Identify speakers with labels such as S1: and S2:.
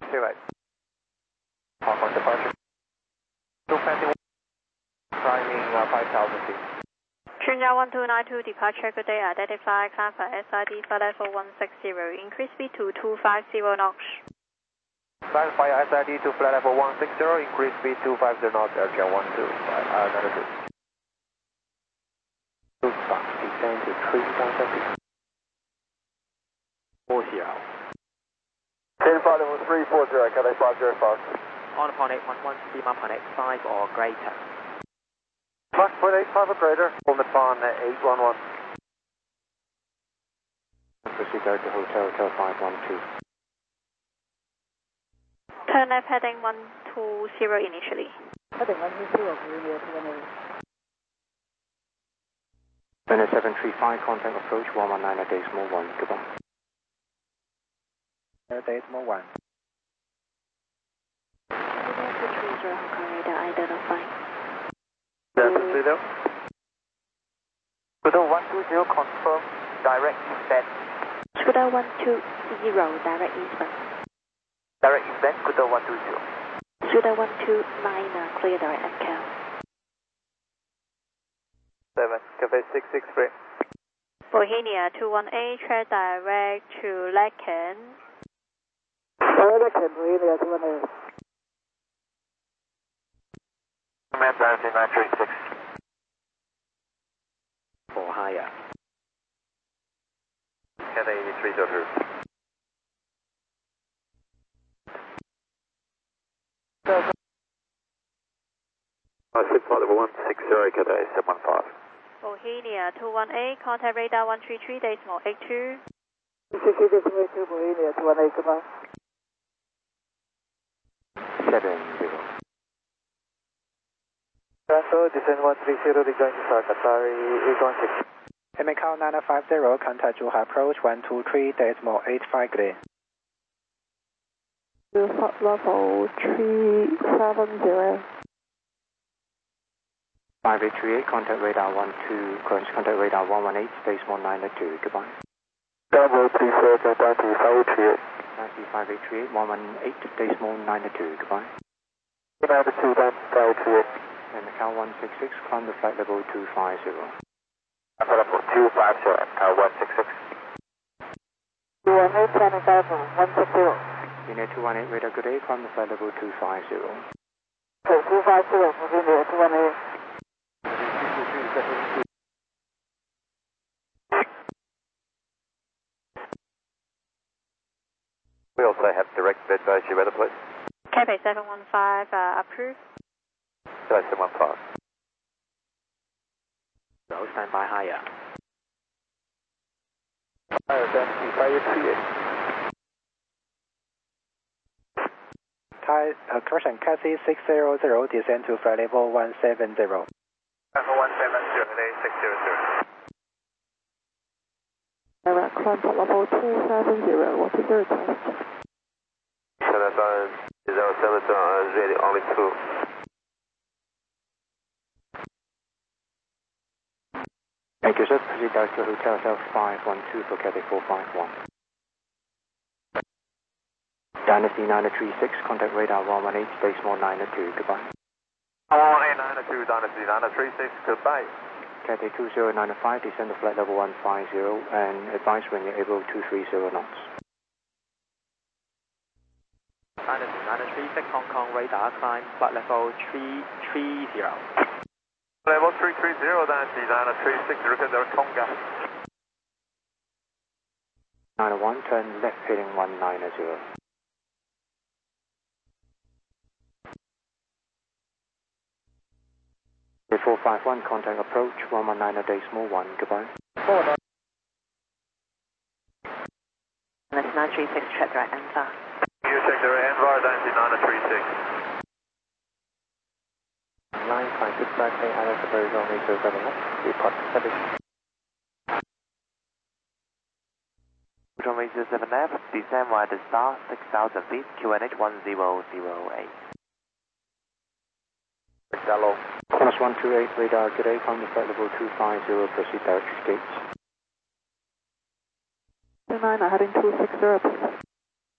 S1: 128. Hong Kong departure. 221, climbing 5,000 feet.
S2: Chunja 1292 departure, good day, identify, climb for SID flight level 160, increase speed to 250 knots.
S1: Climb via SID to flight level 160, increase speed 250 knots, RJ 125, 92. Descend to 3,000 feet. 40. 10 flight level 340, Cathay 505.
S3: On upon 811, steam up on 85 or greater.
S1: Mach 0.85 or greater, on the pond 811. Proceed out to Hotel 512.
S2: Turn left heading 120 initially.
S4: Heading 120, Juliet 1A.
S1: Minute 735, contact approach 119 at Decimal 1, goodbye. Decimal 1.
S2: Identify.
S1: Tuxedo. Tuxedo 120, confirm direct eastbound.
S2: Scudo 120, direct eastbound.
S1: Direct eastbound, Tuxedo 120.
S2: Scudo 129, clear direct NCAL.
S1: 7, Cafe 663.
S2: Bohemia 218, track direct to Lacan.
S4: Lacan, Bohemia 218.
S1: Command Dynasty 936.
S3: For higher.
S1: Cathay 8302. Ship flight level 160, Cathay 715.
S2: Bohemia 218, contact radar 133, decimal 82.
S4: 133, decimal 82, Bohemia 218, goodbye.
S1: 70. Transfer, descend 130, rejoin to Qatari 816.
S5: Macau 950, contact Zhuhai approach 123, decimal 85 clear.
S4: Level 370.
S5: 5838, contact radar 12, contact radar 118, decimal 902, goodbye.
S1: Double 37, Dynasty 5838.
S5: Dynasty 5838, 118, decimal 902, goodbye.
S1: 92, Dynasty 538.
S5: And Macau 166, climb the flight level 250.
S1: Flight level 250, Macau 166.
S4: 218, climbing flight level 160.
S5: Unit 218, radar good day, climb the flight level 250.
S4: Okay, 250, Bohemia 218.
S1: We also have direct bed by your weather, please.
S2: Cathay 715, approved.
S1: Cathay 715.
S3: Roll stand by higher.
S1: Higher Dynasty 538.
S5: Correction, Cathay 600, descend to flight level 170.
S1: Level 170, today 600.
S4: Direct climb at level 270, what is the request?
S1: Telephone 070, ready only 2.
S5: Thank you, sir. Proceed out to Hotel 512 for Cathay 451. Dynasty 936, contact radar 118, decimal 902, goodbye.
S1: 118, 902, Dynasty 936, goodbye.
S5: Cathay 2095, descend to flight level 150 and advise when you're able to 230 knots.
S3: Dynasty 936, Hong Kong radar, climb flight level 330.
S1: Level 330, Dynasty 936, return to Tonga.
S5: 901, turn left heading 190. Before 451, contact approach 119 decimal 1, goodbye.
S2: That's 936, track direct Anvar.
S1: You check the Anvar, Dynasty 936.
S5: 956, Cathay Island Support Zone 807 left, report service.
S3: Runway 07 left, descend via the star, 6,000 feet, QNH 1008.
S1: Hello.
S5: Qantas 128, radar good day, climb the flight level 250, proceed direct to gates.
S4: 29, heading 260,